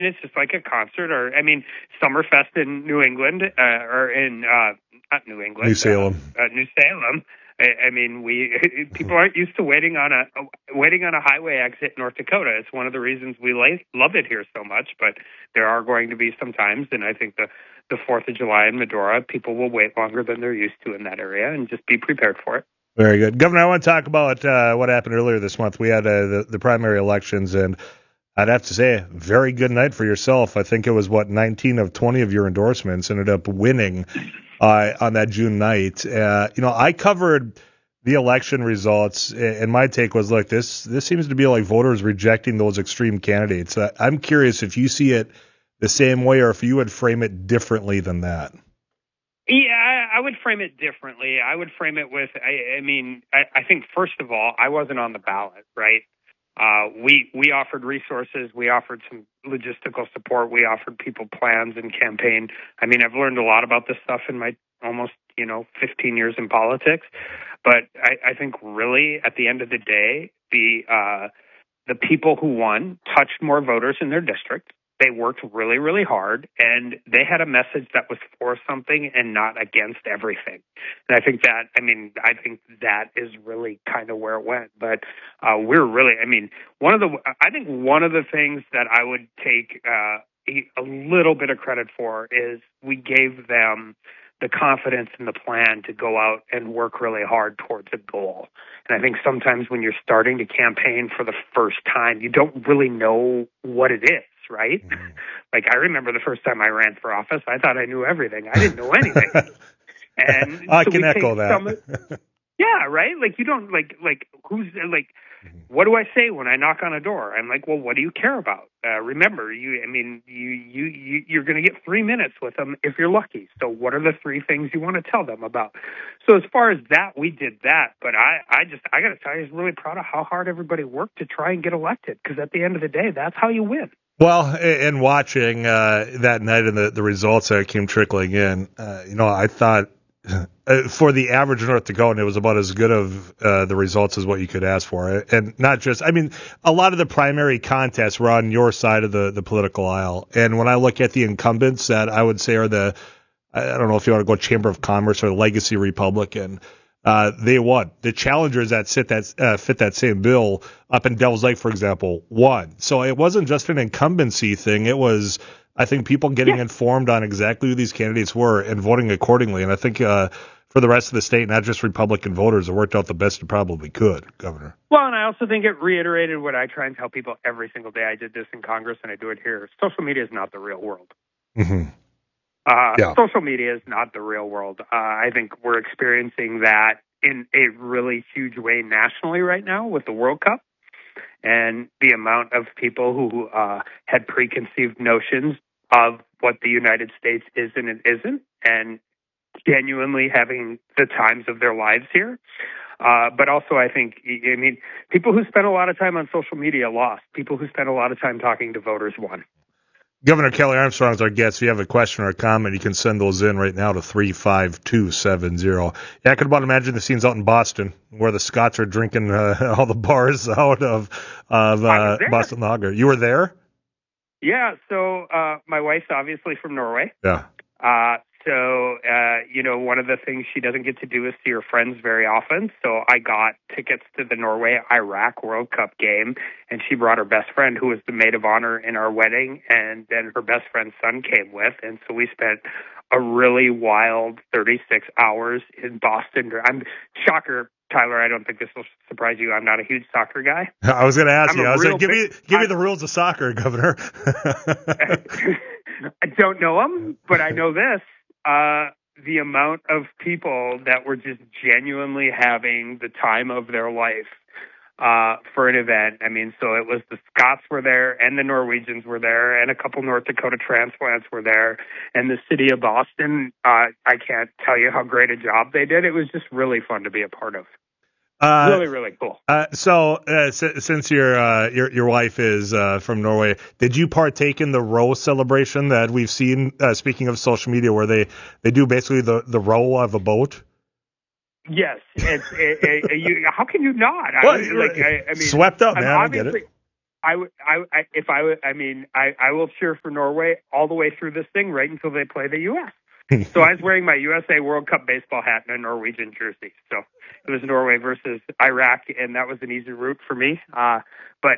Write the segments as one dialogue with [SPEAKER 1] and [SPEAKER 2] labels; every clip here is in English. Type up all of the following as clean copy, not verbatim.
[SPEAKER 1] It's just like a concert, or I mean, Summerfest in New England, or in not New England,
[SPEAKER 2] New Salem.
[SPEAKER 1] New Salem. I mean, people aren't used to waiting on a highway exit in North Dakota. It's one of the reasons we love it here so much. But there are going to be some times, and I think the 4th of July in Medora, people will wait longer than they're used to in that area, and just be prepared for it.
[SPEAKER 2] Very good. Governor, I want to talk about what happened earlier this month. We had the primary elections, and I'd have to say, very good night for yourself. I think it was, 19 of 20 of your endorsements ended up winning on that June night. I covered the election results, and my take was, look, this seems to be like voters rejecting those extreme candidates. I'm curious if you see it the same way, or if you would frame it differently than that.
[SPEAKER 1] Yeah, I would frame it differently. I would frame it with, I think, first of all, I wasn't on the ballot, right? We offered resources. We offered some logistical support. We offered people plans and campaign. I mean, I've learned a lot about this stuff in my almost, 15 years in politics. But I think really at the end of the day, the people who won touched more voters in their district. They worked really, really hard, and they had a message that was for something and not against everything. And I think that is really kind of where it went. But we're really, one of the things that I would take a little bit of credit for is we gave them the confidence and the plan to go out and work really hard towards a goal. And I think sometimes when you're starting to campaign for the first time, you don't really know what it is, right? Mm-hmm. Like, I remember the first time I ran for office, I thought I knew everything. I didn't know anything. And
[SPEAKER 2] I can echo that.
[SPEAKER 1] Yeah, right? Like, you don't, what do I say when I knock on a door? I'm like, well, what do you care about? Remember, you're going to get 3 minutes with them if you're lucky. So what are the 3 things you want to tell them about? So as far as that, we did that. But I got to tell you, I was really proud of how hard everybody worked to try and get elected. Because at the end of the day, that's how you win.
[SPEAKER 2] Well, in watching that night and the results that came trickling in, I thought for the average North Dakotan, it was about as good of the results as what you could ask for. And not just, a lot of the primary contests were on your side of the political aisle. And when I look at the incumbents that I would say are I don't know if you want to go Chamber of Commerce or the Legacy Republican, they won. The challengers that fit that same bill up in Devil's Lake, for example, won. So it wasn't just an incumbency thing. It was, I think, people getting informed on exactly who these candidates were and voting accordingly. And I think for the rest of the state, not just Republican voters, it worked out the best it probably could, Governor.
[SPEAKER 1] Well, and I also think it reiterated what I try and tell people every single day. I did this in Congress and I do it here. Social media is not the real world.
[SPEAKER 2] Mm-hmm.
[SPEAKER 1] Social media is not the real world. I think we're experiencing that in a really huge way nationally right now with the World Cup and the amount of people who had preconceived notions of what the United States is and it isn't, and genuinely having the times of their lives here. But also, I think, people who spend a lot of time on social media lost. People who spend a lot of time talking to voters won.
[SPEAKER 2] Governor Kelly Armstrong is our guest. If you have a question or a comment, you can send those in right now to 35270. Yeah, I could about imagine the scenes out in Boston where the Scots are drinking all the bars out of Boston Lager. You were there?
[SPEAKER 1] Yeah, so my wife's obviously from Norway.
[SPEAKER 2] Yeah.
[SPEAKER 1] So, one of the things she doesn't get to do is see her friends very often. So I got tickets to the Norway-Iraq World Cup game, and she brought her best friend, who was the maid of honor in our wedding, and then her best friend's son came with. And so we spent a really wild 36 hours in Boston. Shocker, Tyler, I don't think this will surprise you. I'm not a huge soccer guy.
[SPEAKER 2] I was going to ask you. I was like, give me the rules of soccer, Governor.
[SPEAKER 1] I don't know them, but I know this. The amount of people that were just genuinely having the time of their life for an event. So it was the Scots were there, and the Norwegians were there, and a couple North Dakota transplants were there, and the city of Boston. I can't tell you how great a job they did. It was just really fun to be a part of. Really, really cool.
[SPEAKER 2] Since your wife is from Norway, did you partake in the row celebration that we've seen? Speaking of social media, where they do basically the row of a boat.
[SPEAKER 1] Yes, how can you not?
[SPEAKER 2] Swept up, man. I get it.
[SPEAKER 1] I will cheer for Norway all the way through this thing, right until they play the U.S. So I was wearing my USA World Cup baseball hat and a Norwegian jersey. So it was Norway versus Iraq, and that was an easy route for me. But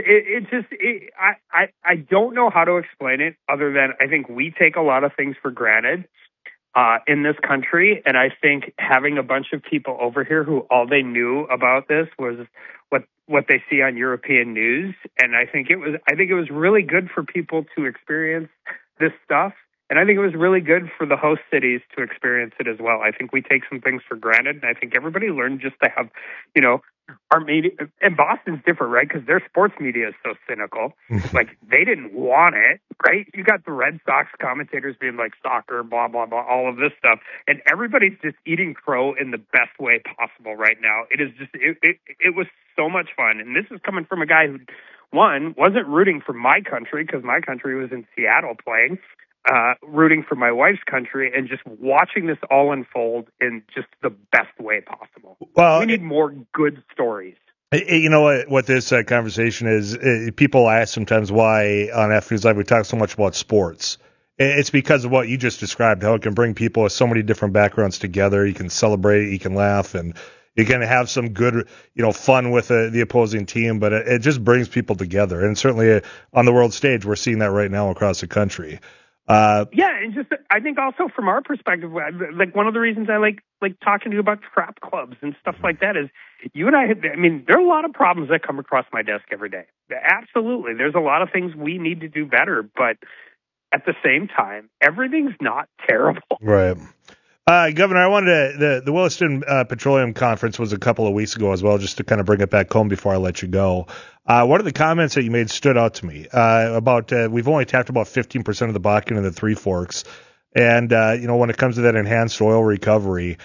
[SPEAKER 1] I don't know how to explain it other than I think we take a lot of things for granted in this country, and I think having a bunch of people over here who all they knew about this was what they see on European news, and I think it was really good for people to experience this stuff. And I think it was really good for the host cities to experience it as well. I think we take some things for granted, and I think everybody learned just to have, our media. And Boston's different, right? Because their sports media is so cynical. Like, they didn't want it, right? You got the Red Sox commentators being like soccer, blah, blah, blah, all of this stuff. And everybody's just eating crow in the best way possible right now. It is just, it was so much fun. And this is coming from a guy who, one, wasn't rooting for my country because my country was in Seattle playing. Rooting for my wife's country and just watching this all unfold in just the best way possible. Well, we need more good stories.
[SPEAKER 2] You know what this conversation is? People ask sometimes why on Afternoons Live we talk so much about sports. It's because of what you just described, how it can bring people with so many different backgrounds together. You can celebrate, you can laugh, and you can have some good, fun with the opposing team, but it just brings people together. And certainly on the world stage, we're seeing that right now across the country.
[SPEAKER 1] And just I think also from our perspective, like one of the reasons I like talking to you about crap clubs and stuff like that is you and I there are a lot of problems that come across my desk every day. Absolutely. There's a lot of things we need to do better, but at the same time, everything's not terrible.
[SPEAKER 2] Right. Governor, I wanted the Williston Petroleum Conference was a couple of weeks ago as well, just to kind of bring it back home before I let you go. One of the comments that you made stood out to me about we've only tapped about 15% of the Bakken and the Three Forks. And, when it comes to that enhanced oil recovery,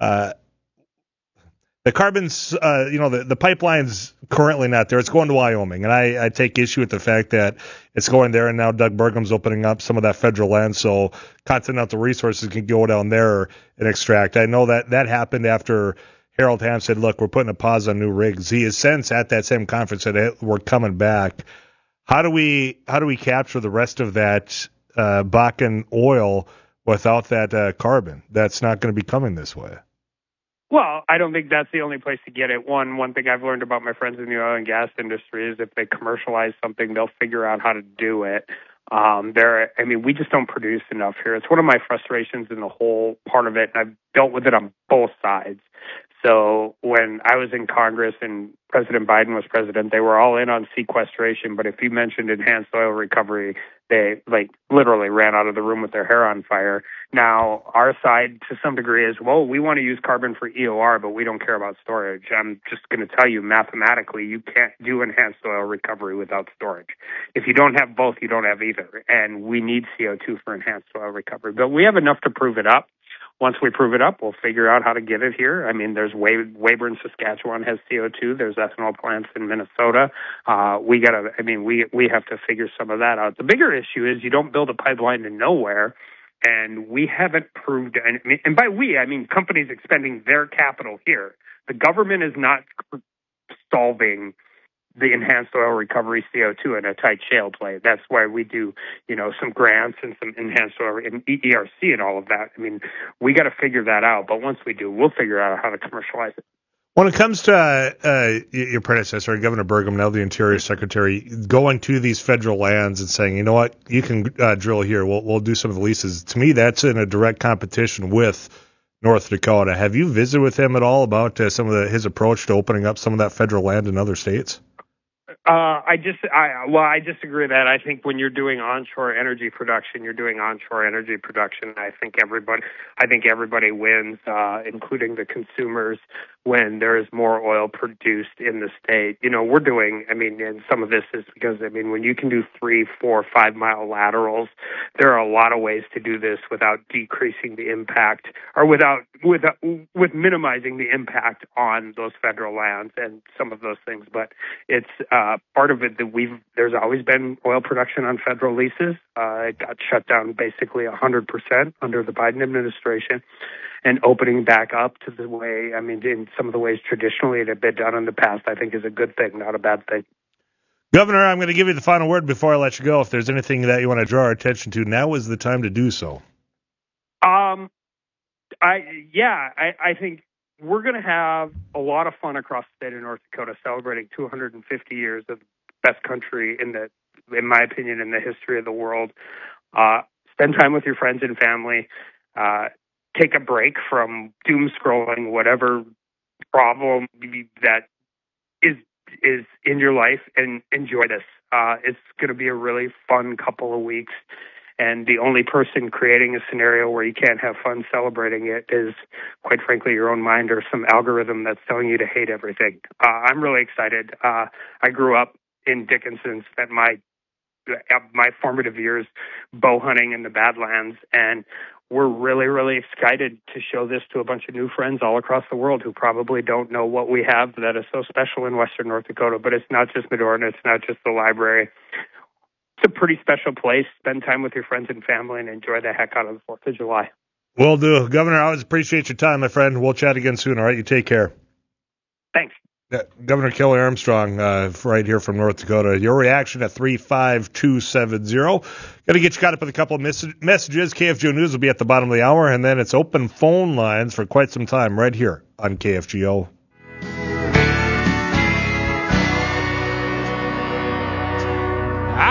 [SPEAKER 2] the carbon's, the pipeline's currently not there. It's going to Wyoming. And I take issue with the fact that it's going there. And now Doug Burgum's opening up some of that federal land so Continental Resources can go down there and extract. I know that happened after Harold Hamm said, look, we're putting a pause on new rigs. He has since at that same conference said we're coming back. How do we capture the rest of that Bakken oil without that carbon? That's not going to be coming this way.
[SPEAKER 1] Well, I don't think that's the only place to get it. One thing I've learned about my friends in the oil and gas industry is if they commercialize something, they'll figure out how to do it. We just don't produce enough here. It's one of my frustrations in the whole part of it, and I've dealt with it on both sides. So when I was in Congress and President Biden was president, they were all in on sequestration. But if you mentioned enhanced oil recovery, they literally ran out of the room with their hair on fire. Now, our side to some degree is, well, we want to use carbon for EOR, but we don't care about storage. I'm just going to tell you mathematically, you can't do enhanced oil recovery without storage. If you don't have both, you don't have either. And we need CO2 for enhanced oil recovery. But we have enough to prove it up. Once we prove it up, we'll figure out how to get it here. There's Weyburn, Saskatchewan has CO2. There's ethanol plants in Minnesota. We have to figure some of that out. The bigger issue is you don't build a pipeline to nowhere, and we haven't proved. And by we, I mean companies expending their capital here. The government is not solving the enhanced oil recovery CO2 in a tight shale play. That's why we do, some grants and some enhanced oil and ERC and all of that. We got to figure that out. But once we do, we'll figure out how to commercialize it.
[SPEAKER 2] When it comes to your predecessor, Governor Burgum, now the Interior Secretary, going to these federal lands and saying, you know what, you can drill here. We'll do some of the leases. To me, that's in a direct competition with North Dakota. Have you visited with him at all about some of his approach to opening up some of that federal land in other states?
[SPEAKER 1] I disagree with that. I think when you're doing onshore energy production, you're doing onshore energy production. I think everybody wins, including the consumers, when there is more oil produced in the state. We're doing, and some of this is because, when you can do 3, 4, 5 mile laterals, there are a lot of ways to do this without decreasing the impact or with minimizing the impact on those federal lands and some of those things. But it's part of it that there's always been oil production on federal leases. It got shut down basically 100% under the Biden administration, and opening back up to the way, in some of the ways traditionally it had been done in the past, I think is a good thing, not a bad thing.
[SPEAKER 2] Governor, I'm going to give you the final word before I let you go. If there's anything that you want to draw our attention to, now is the time to do so.
[SPEAKER 1] I think we're going to have a lot of fun across the state of North Dakota celebrating 250 years of the best country in my opinion, in the history of the world. Spend time with your friends and family. Take a break from doom scrolling, whatever problem that is in your life, and enjoy this. It's going to be a really fun couple of weeks. And the only person creating a scenario where you can't have fun celebrating it is, quite frankly, your own mind or some algorithm that's telling you to hate everything. I'm really excited. I grew up in Dickinson, spent my formative years bow hunting in the Badlands, and we're really, really excited to show this to a bunch of new friends all across the world who probably don't know what we have that is so special in Western North Dakota. But it's not just Medorna, it's not just the library. It's a pretty special place. Spend time with your friends and family and enjoy the heck out of the 4th of July.
[SPEAKER 2] Will do. Governor, I always appreciate your time, my friend. We'll chat again soon, all right? You take care.
[SPEAKER 1] Thanks.
[SPEAKER 2] Governor Kelly Armstrong, right here from North Dakota. Your reaction at 35270. Going to get you caught up with a couple of messages. KFGO News will be at the bottom of the hour, and then it's open phone lines for quite some time right here on KFGO.